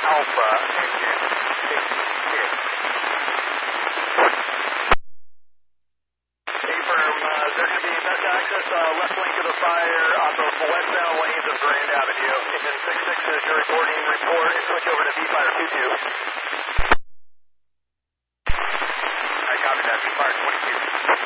Alpha engine 66. Affirm, is there going to be best access left lane to the fire on both westbound lanes of Grand Avenue. Engine 66 is your reporting report and switch over to V-Fire 22.